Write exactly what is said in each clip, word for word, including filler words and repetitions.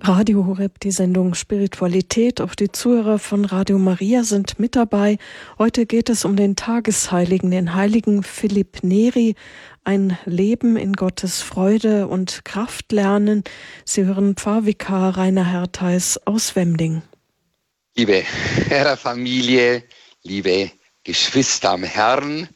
Radio Horeb, die Sendung Spiritualität. Auch die Zuhörer von Radio Maria sind mit dabei. Heute geht es um den Tagesheiligen, den heiligen Philipp Neri. Ein Leben in Gottes Freude und Kraft lernen. Sie hören Pfarrvikar Rainer Hertheis aus Wemding. Liebe Pfarrerfamilie, liebe Geschwister am Herrn,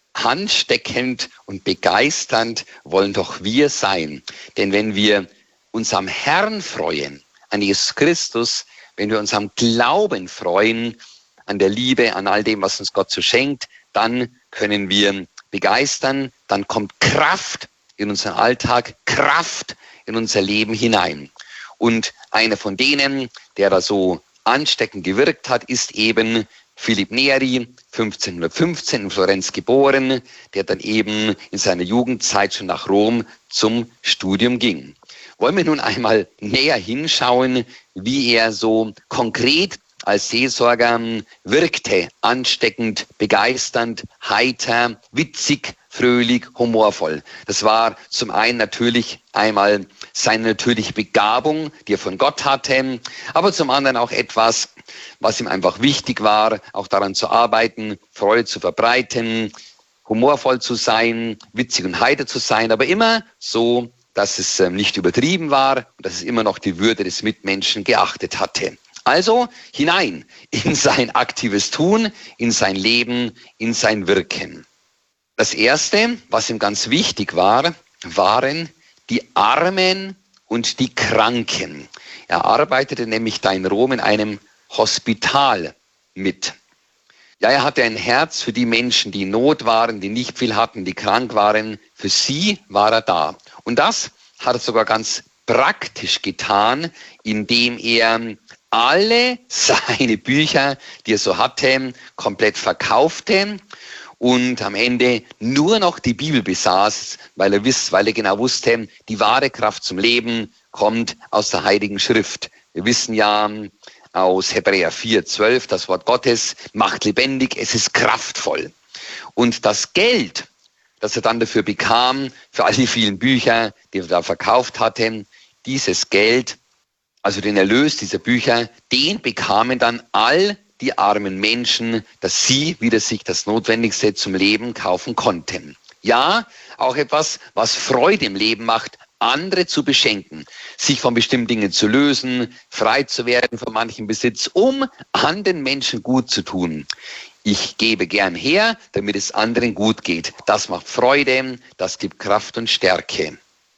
ansteckend und begeisternd wollen doch wir sein. Denn wenn wir uns am Herrn freuen, an Jesus Christus, wenn wir uns am Glauben freuen, an der Liebe, an all dem, was uns Gott so schenkt, dann können wir begeistern, dann kommt Kraft in unseren Alltag, Kraft in unser Leben hinein. Und einer von denen, der da so ansteckend gewirkt hat, ist eben Philipp Neri, fünfzehnhundertfünfzehn in Florenz geboren, der dann eben in seiner Jugendzeit schon nach Rom zum Studium ging. Wollen wir nun einmal näher hinschauen, wie er so konkret als Seelsorger wirkte, ansteckend, begeisternd, heiter, witzig, fröhlich, humorvoll. Das war zum einen natürlich einmal seine natürliche Begabung, die er von Gott hatte, aber zum anderen auch etwas, was ihm einfach wichtig war, auch daran zu arbeiten, Freude zu verbreiten, humorvoll zu sein, witzig und heiter zu sein, aber immer so, dass es nicht übertrieben war und dass es immer noch die Würde des Mitmenschen geachtet hatte. Also hinein in sein aktives Tun, in sein Leben, in sein Wirken. Das Erste, was ihm ganz wichtig war, waren die Armen und die Kranken. Er arbeitete nämlich da in Rom in einem Hospital mit. Ja, er hatte ein Herz für die Menschen, die in Not waren, die nicht viel hatten, die krank waren. Für sie war er da. Und das hat er sogar ganz praktisch getan, indem er alle seine Bücher, die er so hatte, komplett verkaufte und am Ende nur noch die Bibel besaß, weil er wisst, weil er genau wusste, die wahre Kraft zum Leben kommt aus der Heiligen Schrift. Wir wissen ja aus Hebräer vier, zwölf, das Wort Gottes macht lebendig, es ist kraftvoll. Und das Geld, das er dann dafür bekam, für all die vielen Bücher, die er da verkauft hatte, dieses Geld, also den Erlös dieser Bücher, den bekamen dann all die armen Menschen, dass sie wieder sich das Notwendigste zum Leben kaufen konnten. Ja, auch etwas, was Freude im Leben macht, andere zu beschenken, sich von bestimmten Dingen zu lösen, frei zu werden von manchem Besitz, um anderen Menschen gut zu tun. Ich gebe gern her, damit es anderen gut geht. Das macht Freude, das gibt Kraft und Stärke.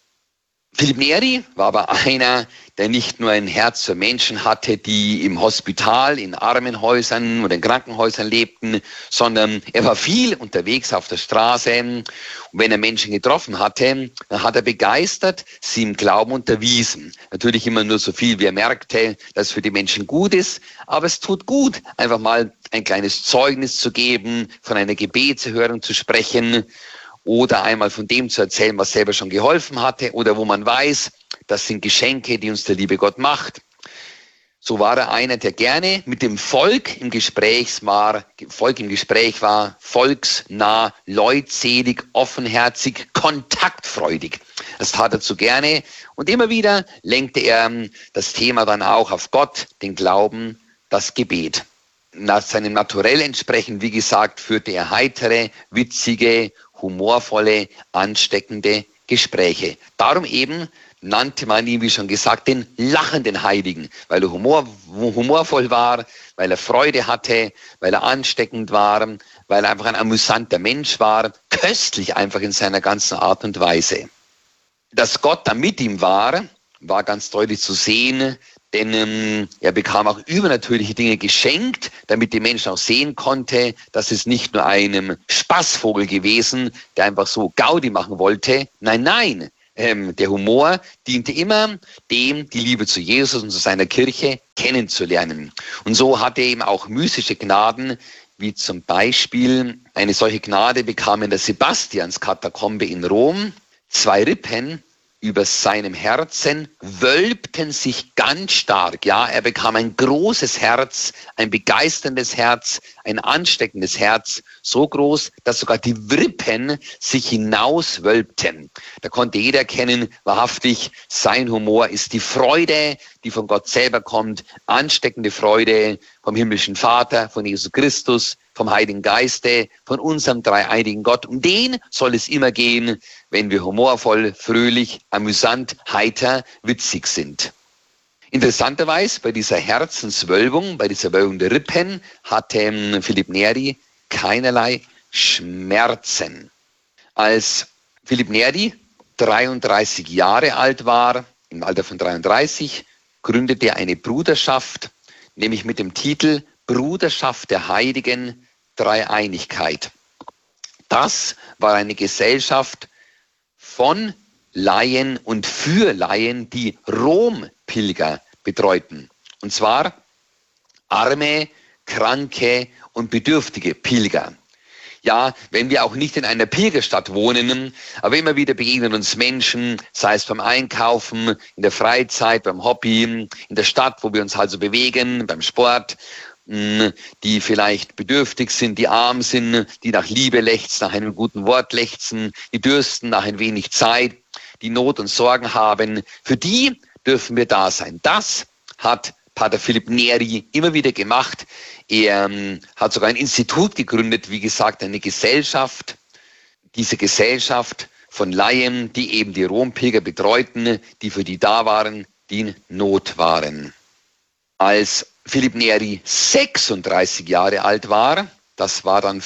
Philipp Neri war aber einer, der nicht nur ein Herz für Menschen hatte, die im Hospital, in Armenhäusern oder in Krankenhäusern lebten, sondern er war viel unterwegs auf der Straße. Und wenn er Menschen getroffen hatte, dann hat er begeistert sie im Glauben unterwiesen. Natürlich immer nur so viel, wie er merkte, dass es für die Menschen gut ist. Aber es tut gut, einfach mal ein kleines Zeugnis zu geben, von einer Gebetserhörung zu sprechen, oder einmal von dem zu erzählen, was selber schon geholfen hatte oder wo man weiß, das sind Geschenke, die uns der liebe Gott macht. So war er einer, der gerne mit dem Volk im Gespräch war, Volk im Gespräch war, volksnah, leutselig, offenherzig, kontaktfreudig. Das tat er zu gerne und immer wieder lenkte er das Thema dann auch auf Gott, den Glauben, das Gebet. Nach seinem Naturell entsprechend, wie gesagt, führte er heitere, witzige, humorvolle, ansteckende Gespräche. Darum eben nannte man ihn, wie schon gesagt, den lachenden Heiligen, weil er humor, humorvoll war, weil er Freude hatte, weil er ansteckend war, weil er einfach ein amüsanter Mensch war, köstlich einfach in seiner ganzen Art und Weise. Dass Gott da mit ihm war, war ganz deutlich zu sehen, denn ähm, er bekam auch übernatürliche Dinge geschenkt, damit die Menschen auch sehen konnte, dass es nicht nur einem Spaßvogel gewesen, der einfach so Gaudi machen wollte. Nein, nein, ähm, der Humor diente immer dem, die Liebe zu Jesus und zu seiner Kirche kennenzulernen. Und so hatte er eben auch mystische Gnaden, wie zum Beispiel eine solche Gnade bekam in der Sebastianskatakombe in Rom. Zwei Rippen über seinem Herzen wölbten sich ganz stark. Ja, er bekam ein großes Herz, ein begeisterndes Herz, ein ansteckendes Herz, so groß, dass sogar die Rippen sich hinauswölbten. Da konnte jeder erkennen, wahrhaftig, sein Humor ist die Freude, die von Gott selber kommt, ansteckende Freude vom himmlischen Vater, von Jesus Christus, vom Heiligen Geiste, von unserem dreieinigen Gott. Um den soll es immer gehen, wenn wir humorvoll, fröhlich, amüsant, heiter, witzig sind. Interessanterweise bei dieser Herzenswölbung, bei dieser Wölbung der Rippen, hatte Philipp Neri keinerlei Schmerzen. Als Philipp Neri dreiunddreißig Jahre alt war, im Alter von dreiunddreißig, gründete er eine Bruderschaft, nämlich mit dem Titel Bruderschaft der Heiligen Dreieinigkeit. Das war eine Gesellschaft von Laien und für Laien, die Rompilger betreuten. Und zwar arme, kranke und bedürftige Pilger. Ja, wenn wir auch nicht in einer Pilgerstadt wohnen, aber immer wieder begegnen uns Menschen, sei es beim Einkaufen, in der Freizeit, beim Hobby, in der Stadt, wo wir uns also bewegen, beim Sport, die vielleicht bedürftig sind, die arm sind, die nach Liebe lechzen, nach einem guten Wort lechzen, die dürsten nach ein wenig Zeit, die Not und Sorgen haben. Für die dürfen wir da sein. Das hat Pater Philipp Neri immer wieder gemacht. Er ähm, hat sogar ein Institut gegründet, wie gesagt, eine Gesellschaft. Diese Gesellschaft von Laien, die eben die Rompilger betreuten, die für die da waren, die in Not waren. Als Philipp Neri sechsunddreißig Jahre alt war, das war dann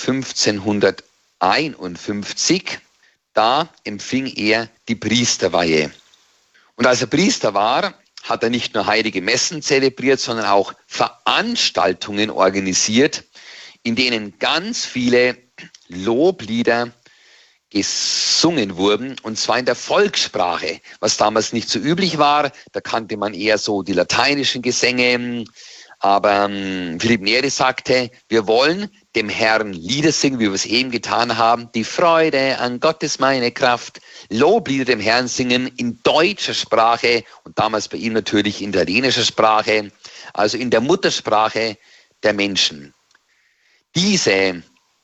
fünfzehnhunderteinundfünfzig, da empfing er die Priesterweihe. Und als er Priester war, hat er nicht nur heilige Messen zelebriert, sondern auch Veranstaltungen organisiert, in denen ganz viele Loblieder gesungen wurden, und zwar in der Volkssprache, was damals nicht so üblich war. Da kannte man eher so die lateinischen Gesänge. Aber ähm, Philipp Neri sagte, wir wollen dem Herrn Lieder singen, wie wir es eben getan haben. Die Freude an Gott ist meine Kraft. Loblieder dem Herrn singen in deutscher Sprache und damals bei ihm natürlich in italienischer Sprache, also in der Muttersprache der Menschen. Diese,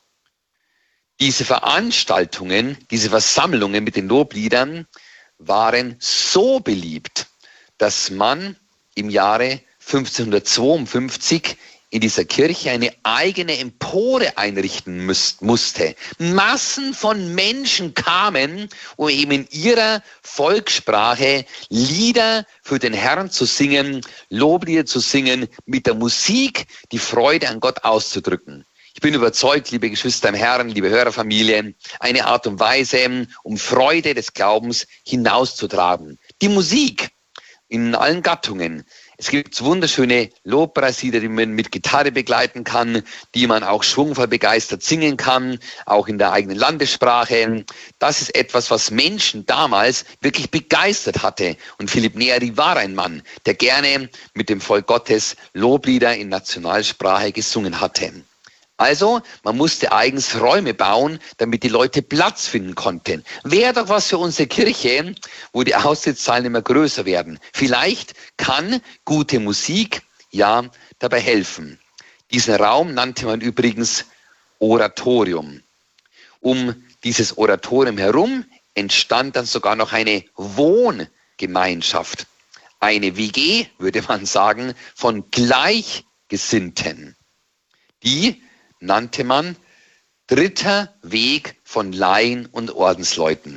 diese Veranstaltungen, diese Versammlungen mit den Lobliedern waren so beliebt, dass man im Jahre fünfzehnhundertzweiundfünfzig in dieser Kirche eine eigene Empore einrichten müß, musste. Massen von Menschen kamen, um eben in ihrer Volkssprache Lieder für den Herrn zu singen, Loblieder zu singen, mit der Musik die Freude an Gott auszudrücken. Ich bin überzeugt, liebe Geschwister im Herrn, liebe Hörerfamilie, eine Art und Weise, um Freude des Glaubens hinauszutragen. Die Musik in allen Gattungen. Es gibt wunderschöne Lobpreislieder, die man mit Gitarre begleiten kann, die man auch schwungvoll begeistert singen kann, auch in der eigenen Landessprache. Das ist etwas, was Menschen damals wirklich begeistert hatte. Und Philipp Neri war ein Mann, der gerne mit dem Volk Gottes Loblieder in Nationalsprache gesungen hatte. Also, man musste eigens Räume bauen, damit die Leute Platz finden konnten. Wäre doch was für unsere Kirche, wo die Aussitzzahlen immer größer werden. Vielleicht kann gute Musik ja dabei helfen. Diesen Raum nannte man übrigens Oratorium. Um dieses Oratorium herum entstand dann sogar noch eine Wohngemeinschaft. Eine W G, würde man sagen, von Gleichgesinnten. Die nannte man Dritter Weg von Laien und Ordensleuten.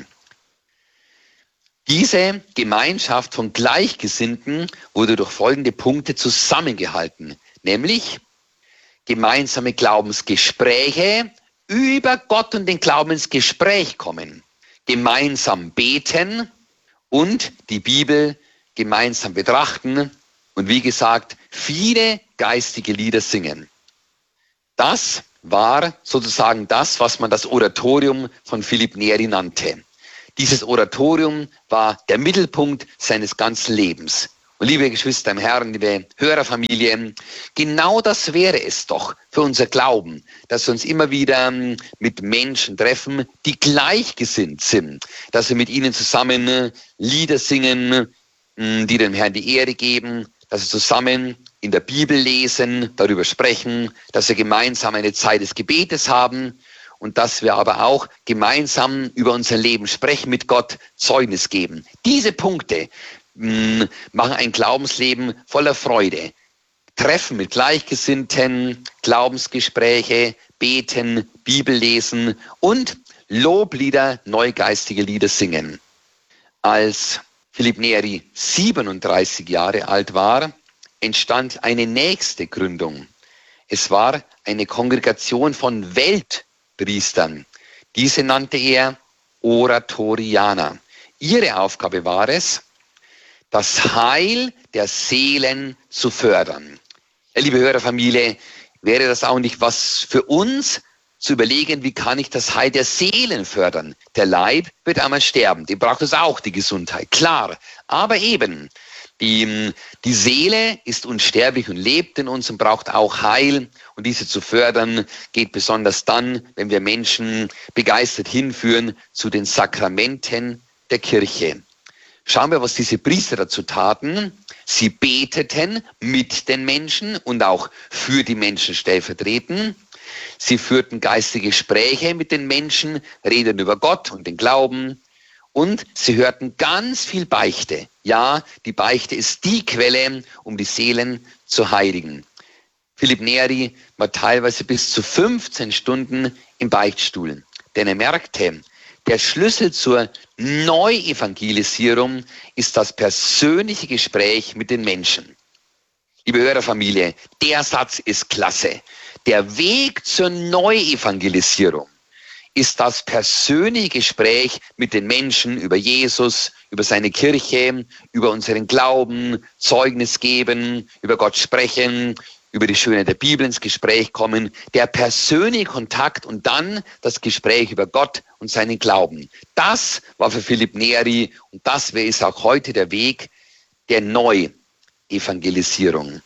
Diese Gemeinschaft von Gleichgesinnten wurde durch folgende Punkte zusammengehalten, nämlich gemeinsame Glaubensgespräche, über Gott und den Glauben ins Gespräch kommen, gemeinsam beten und die Bibel gemeinsam betrachten und wie gesagt, viele geistige Lieder singen. Das war sozusagen das, was man das Oratorium von Philipp Neri nannte. Dieses Oratorium war der Mittelpunkt seines ganzen Lebens. Und liebe Geschwister im Herrn, liebe Hörerfamilie, genau das wäre es doch für unser Glauben, dass wir uns immer wieder mit Menschen treffen, die gleichgesinnt sind, dass wir mit ihnen zusammen Lieder singen, die dem Herrn die Ehre geben, dass wir zusammen in der Bibel lesen, darüber sprechen, dass wir gemeinsam eine Zeit des Gebetes haben und dass wir aber auch gemeinsam über unser Leben sprechen, mit Gott Zeugnis geben. Diese Punkte mh, machen ein Glaubensleben voller Freude. Treffen mit Gleichgesinnten, Glaubensgespräche, beten, Bibel lesen und Loblieder, neugeistige Lieder singen. Als Philipp Neri siebenunddreißig Jahre alt war, entstand eine nächste Gründung. Es war eine Kongregation von Weltpriestern. Diese nannte er Oratorianer. Ihre Aufgabe war es, das Heil der Seelen zu fördern. Ja, liebe Hörerfamilie, wäre das auch nicht was für uns, zu überlegen, wie kann ich das Heil der Seelen fördern? Der Leib wird einmal sterben, dem braucht es auch die Gesundheit, klar. Aber eben, die, die Seele ist unsterblich und lebt in uns und braucht auch Heil. Und diese zu fördern, geht besonders dann, wenn wir Menschen begeistert hinführen zu den Sakramenten der Kirche. Schauen wir, was diese Priester dazu taten. Sie beteten mit den Menschen und auch für die Menschen stellvertretend. Sie führten geistige Gespräche mit den Menschen, redeten über Gott und den Glauben. Und sie hörten ganz viel Beichte. Ja, die Beichte ist die Quelle, um die Seelen zu heiligen. Philipp Neri war teilweise bis zu fünfzehn Stunden im Beichtstuhl. Denn er merkte, der Schlüssel zur Neuevangelisierung ist das persönliche Gespräch mit den Menschen. Liebe Hörerfamilie, der Satz ist klasse. Der Weg zur Neuevangelisierung ist das persönliche Gespräch mit den Menschen über Jesus, über seine Kirche, über unseren Glauben, Zeugnis geben, über Gott sprechen, über die Schönheit der Bibel ins Gespräch kommen, der persönliche Kontakt und dann das Gespräch über Gott und seinen Glauben. Das war für Philipp Neri und das ist auch heute der Weg der Neuevangelisierung.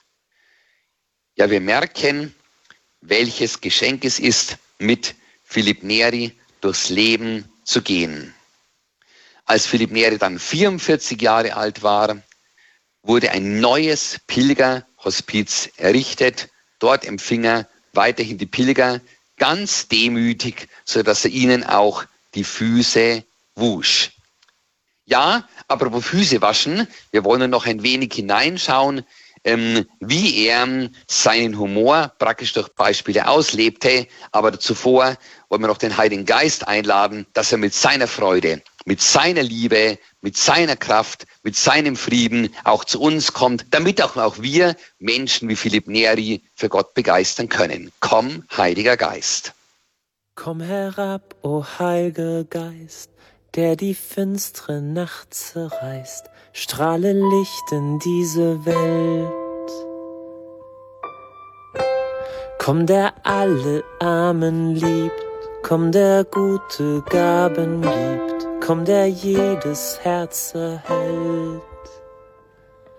Ja, wir merken, welches Geschenk es ist, mit Philipp Neri durchs Leben zu gehen. Als Philipp Neri dann vierundvierzig Jahre alt war, wurde ein neues Pilgerhospiz errichtet. Dort empfing er weiterhin die Pilger ganz demütig, sodass er ihnen auch die Füße wusch. Ja, apropos Füße waschen, wir wollen noch ein wenig hineinschauen, ähm, wie er seinen Humor praktisch durch Beispiele auslebte. Aber zuvor wollen wir noch den Heiligen Geist einladen, dass er mit seiner Freude, mit seiner Liebe, mit seiner Kraft, mit seinem Frieden auch zu uns kommt, damit auch, auch wir Menschen wie Philipp Neri für Gott begeistern können. Komm, Heiliger Geist. Komm herab, o Heiliger Geist, der die finstere Nacht zerreißt, strahle Licht in diese Welt. Komm, der alle Armen liebt, komm, der gute Gaben gibt, komm, der jedes Herz erhält.